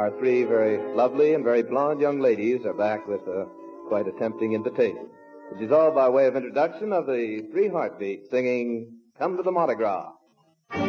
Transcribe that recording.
our three very lovely and very blonde young ladies are back with quite a tempting invitation, which is all by way of introduction of the Three Heartbeats singing Come to the Mardi Gras.